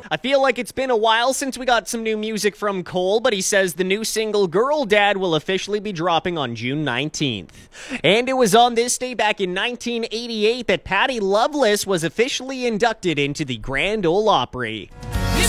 I feel like it's been a while since we got some new music from Cole, but he says the new single Girl Dad will officially be dropping on June 19th. And it was on this day back in 1988 that Patty Loveless was officially inducted into the Grand Ole Opry.